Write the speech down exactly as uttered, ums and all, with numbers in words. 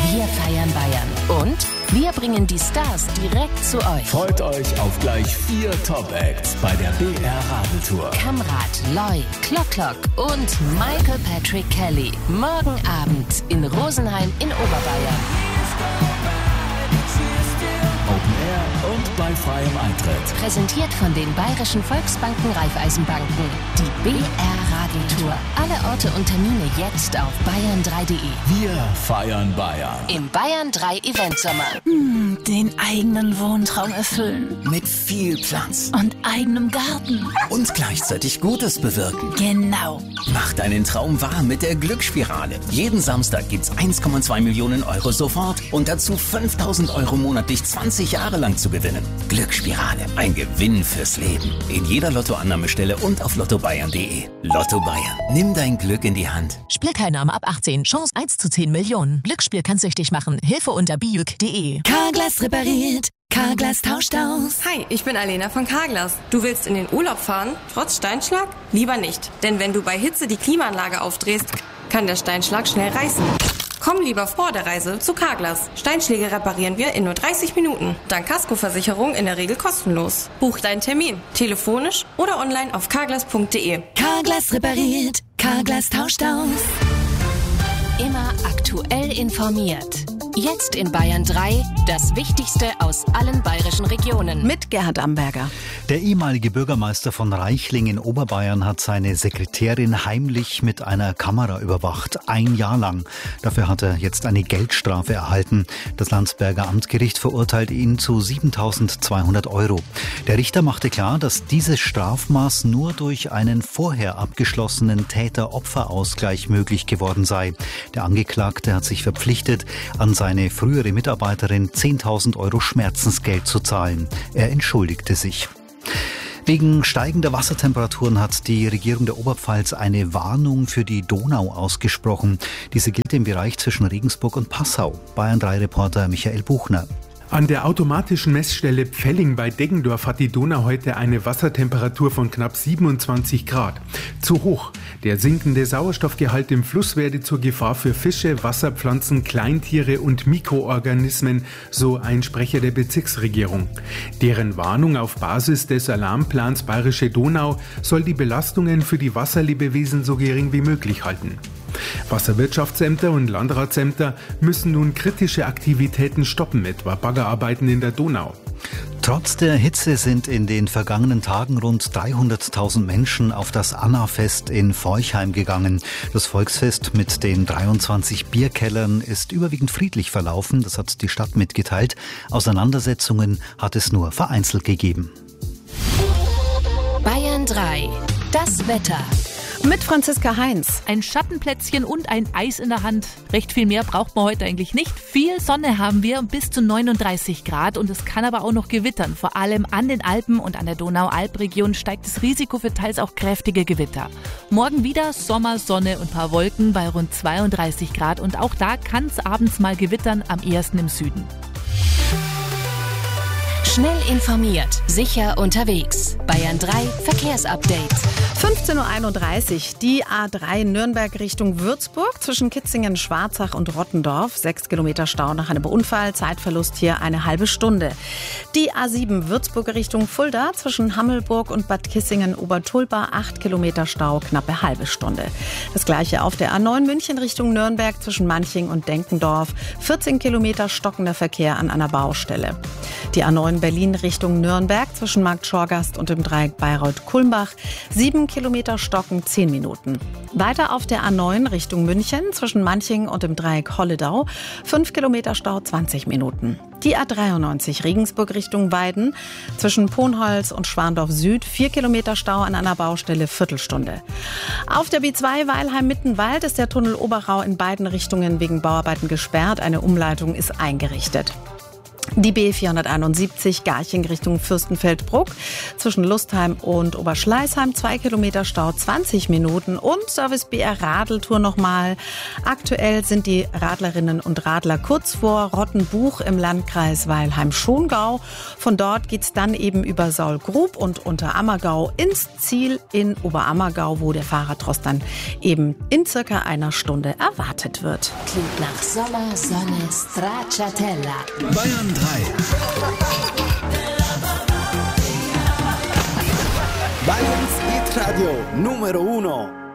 Wir feiern Bayern. Und wir bringen die Stars direkt zu euch. Freut euch auf gleich vier Top-Acts bei der B R Radeltour. Kamrat, Loy, Klock Klock und Michael Patrick Kelly. Morgen Abend in Rosenheim in Oberbayern. Open Air und bei freiem Eintritt. Präsentiert von den Bayerischen Volksbanken Raiffeisenbanken. Die B R Radeltour. Alle Orte und Termine jetzt auf bayern drei punkt de. Wir feiern Bayern. Im Bayern drei Event Sommer. Hm, den eigenen Wohntraum erfüllen. Mit viel Platz. Und eigenem Garten. Und gleichzeitig Gutes bewirken. Genau. Mach deinen Traum wahr mit der Glücksspirale. Jeden Samstag gibt's eins Komma zwei Millionen Euro sofort und dazu fünftausend Euro monatlich zwanzig Jahre lang zu gewinnen. Glücksspirale. Ein Gewinn fürs Leben. In jeder Lottoannahmestelle und auf lotto bayern punkt de. Lotto Bayern. Nimm dein Glück in die Hand. Spielteilnahme ab achtzehn. Chance eins zu zehn Millionen. Glücksspiel kann süchtig machen. Hilfe unter biuk punkt de. Carglass repariert. Carglass tauscht aus. Hi, ich bin Alena von Carglass. Du willst in den Urlaub fahren, trotz Steinschlag? Lieber nicht. Denn wenn du bei Hitze die Klimaanlage aufdrehst, kann der Steinschlag schnell reißen. Komm lieber vor der Reise zu Carglass. Steinschläge reparieren wir in nur dreißig Minuten. Dank Kaskoversicherung in der Regel kostenlos. Buch deinen Termin. Telefonisch oder online auf carglass punkt de. Carglass repariert. Carglass tauscht aus. Immer aktuell informiert. Jetzt in Bayern drei, das Wichtigste aus allen bayerischen Regionen. Mit Gerhard Amberger. Der ehemalige Bürgermeister von Reichling in Oberbayern hat seine Sekretärin heimlich mit einer Kamera überwacht. Ein Jahr lang. Dafür hat er jetzt eine Geldstrafe erhalten. Das Landsberger Amtsgericht verurteilt ihn zu siebentausendzweihundert Euro. Der Richter machte klar, dass dieses Strafmaß nur durch einen vorher abgeschlossenen Täter-Opfer-Ausgleich möglich geworden sei. Der Angeklagte hat sich verpflichtet, an seine frühere Mitarbeiterin zehntausend Euro Schmerzensgeld zu zahlen. Er entschuldigte sich. Wegen steigender Wassertemperaturen hat die Regierung der Oberpfalz eine Warnung für die Donau ausgesprochen. Diese gilt im Bereich zwischen Regensburg und Passau. Bayern drei Reporter Michael Buchner. An der automatischen Messstelle Pfelling bei Deggendorf hat die Donau heute eine Wassertemperatur von knapp siebenundzwanzig Grad. Zu hoch. Der sinkende Sauerstoffgehalt im Fluss werde zur Gefahr für Fische, Wasserpflanzen, Kleintiere und Mikroorganismen, so ein Sprecher der Bezirksregierung. Deren Warnung auf Basis des Alarmplans Bayerische Donau soll die Belastungen für die Wasserlebewesen so gering wie möglich halten. Wasserwirtschaftsämter und Landratsämter müssen nun kritische Aktivitäten stoppen, etwa Baggerarbeiten in der Donau. Trotz der Hitze sind in den vergangenen Tagen rund dreihunderttausend Menschen auf das Anna-Fest in Forchheim gegangen. Das Volksfest mit den dreiundzwanzig Bierkellern ist überwiegend friedlich verlaufen, das hat die Stadt mitgeteilt. Auseinandersetzungen hat es nur vereinzelt gegeben. Bayern drei. Das Wetter. Mit Franziska Heinz. Ein Schattenplätzchen und ein Eis in der Hand. Recht viel mehr braucht man heute eigentlich nicht. Viel Sonne haben wir, bis zu neununddreißig Grad. Und es kann aber auch noch gewittern. Vor allem an den Alpen und an der Donau-Alp-Region steigt das Risiko für teils auch kräftige Gewitter. Morgen wieder Sommer, Sonne und ein paar Wolken bei rund zweiunddreißig Grad. Und auch da kann es abends mal gewittern, am ehesten im Süden. Schnell informiert, sicher unterwegs. Bayern drei Verkehrsupdate. fünfzehn Uhr einunddreißig, die A drei Nürnberg Richtung Würzburg zwischen Kitzingen, Schwarzach und Rottendorf. Sechs Kilometer Stau nach einem Unfall, Zeitverlust hier eine halbe Stunde. Die A sieben Würzburg Richtung Fulda zwischen Hammelburg und Bad Kissingen-Obertulba. Acht Kilometer Stau, knappe halbe Stunde. Das gleiche auf der A neun München Richtung Nürnberg zwischen Manching und Denkendorf. vierzehn Kilometer stockender Verkehr an einer Baustelle. Die A neun Berlin Richtung Nürnberg zwischen Markt Schorgast und dem Dreieck Bayreuth-Kulmbach. Sieben Kilometer stocken, zehn Minuten. Weiter auf der A neun Richtung München zwischen Manching und dem Dreieck Holledau. Fünf Kilometer Stau, zwanzig Minuten. Die A dreiundneunzig Regensburg Richtung Weiden zwischen Ponholz und Schwandorf Süd. Vier Kilometer Stau an einer Baustelle, Viertelstunde. Auf der B zwei Weilheim-Mittenwald ist der Tunnel Oberrau in beiden Richtungen wegen Bauarbeiten gesperrt. Eine Umleitung ist eingerichtet. Die B vierhunderteinundsiebzig Garching Richtung Fürstenfeldbruck zwischen Lustheim und Oberschleißheim, zwei Kilometer Stau, zwanzig Minuten. Und Service B R Radeltour nochmal. Aktuell sind die Radlerinnen und Radler kurz vor Rottenbuch im Landkreis Weilheim-Schongau. Von dort geht's dann eben über Saulgrub und Unterammergau ins Ziel in Oberammergau, wo der Fahrradtrost dann eben in circa einer Stunde erwartet wird. Klingt nach Sommer, Sonne, Stracciatella. Bayern drei. Bayerns Hit Radio Numero uno.